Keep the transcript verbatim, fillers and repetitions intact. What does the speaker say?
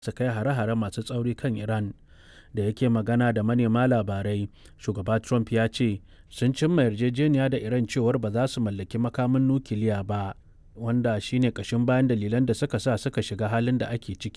su kai hare-hare masu tsauri kan Iran. Da yake magana da manema labarai, shugaba Trump ya ce sun cimma yarjejeniya da Iran cewar ba za su mallaki makamin nukiliya ba, wanda shine ƙashin bayan dalilan da suka sa suka shiga halin da ake ciki.